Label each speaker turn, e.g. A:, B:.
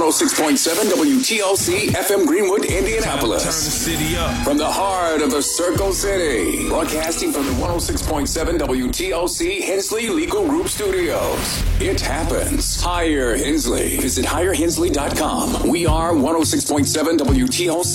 A: 106.7 WTLC FM Greenwood, Indianapolis.
B: Turn the city up.
A: From the heart of the Circle City. Broadcasting from the 106.7 WTLC Hensley Legal Group Studios. It happens. Hire Hensley. Visit hirehensley.com. We are 106.7 WTLC